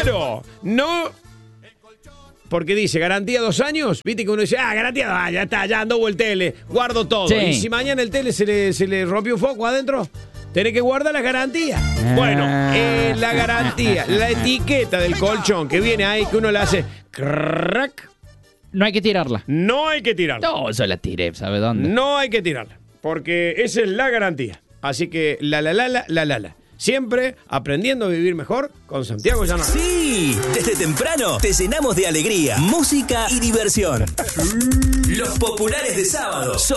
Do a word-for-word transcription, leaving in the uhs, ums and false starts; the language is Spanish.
Claro, no. Porque dice, garantía dos años. Viste que uno dice, ah, garantía dos años, ya está, ya anduvo el tele, guardo todo. Sí. Y si mañana el tele se le, se le rompió un foco adentro, tenés que guardar la garantía. Ah. Bueno, eh, la garantía, la etiqueta del colchón que viene ahí, que uno la hace crack, No hay que tirarla. no hay que tirarla. No, yo la tiré, ¿sabe dónde? No hay que tirarla, porque esa es la garantía. Así que la la la la la la la. Siempre aprendiendo a vivir mejor con Santiago Llanón. Sí, desde temprano te llenamos de alegría, música y diversión. Los populares de sábado son